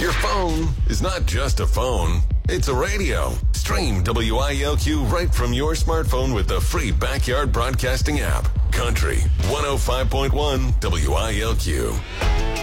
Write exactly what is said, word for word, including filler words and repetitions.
Your phone is not just a phone, it's a radio. Stream W I L Q right from your smartphone with the free Backyard Broadcasting app. Country one oh five point one W I L Q.